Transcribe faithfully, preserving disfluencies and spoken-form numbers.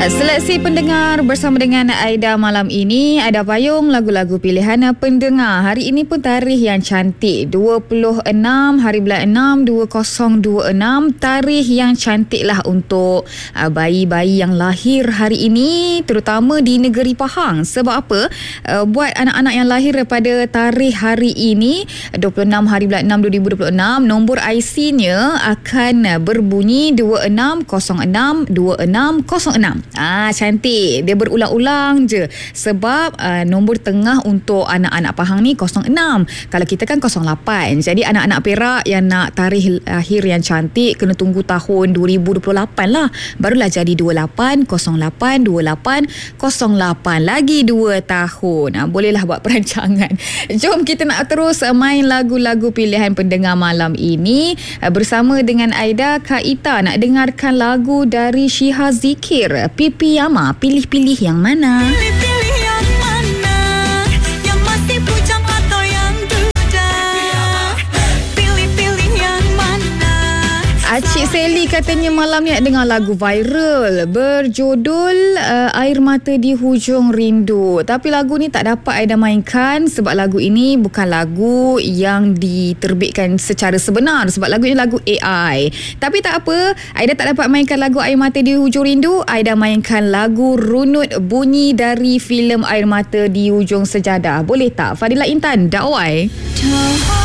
Ya, seleksi pendengar bersama dengan Aida malam ini. Aida payung lagu-lagu pilihan pendengar. Hari ini pun tarikh yang cantik, dua puluh enam hari bulan enam dua ribu dua puluh enam. Tarikh yang cantik lah untuk uh, bayi-bayi yang lahir hari ini, terutama di negeri Pahang. Sebab apa? Uh, buat anak-anak yang lahir pada tarikh hari ini, dua puluh enam hari bulan enam dua ribu dua puluh enam, nombor I C-nya akan berbunyi dua enam kosong enam dua enam kosong enam. Ah, cantik. Dia berulang-ulang je. Sebab uh, nombor tengah untuk anak-anak Pahang ni kosong enam. Kalau kita kan kosong lapan. Jadi anak-anak Perak yang nak tarikh lahir yang cantik kena tunggu tahun dua ribu dua puluh lapan lah. Barulah jadi dua puluh lapan kosong lapan dua puluh lapan kosong lapan. Lagi dua tahun. Ah, bolehlah buat perancangan. Jom kita nak terus uh, main lagu-lagu pilihan pendengar malam ini uh, bersama dengan Aida. Kak Ita nak dengarkan lagu dari Syiha Zikir, Pipi Yama. Pilih-pilih yang mana? Pilih-pilih yang mana, yang masih bujang atau yang duda. Pilih-pilih yang mana. Acik Sally katanya malam ni nak dengar lagu viral berjudul uh, Air Mata di Hujung Rindu. Tapi lagu ni tak dapat Aida mainkan sebab lagu ini bukan lagu yang diterbitkan secara sebenar, sebab lagu ini lagu A I. Tapi tak apa, Aida tak dapat mainkan lagu Air Mata di Hujung Rindu. Aida mainkan lagu Runut Bunyi dari filem Air Mata di Hujung Sejadah. Boleh tak? Fadila Intan, Dakwai.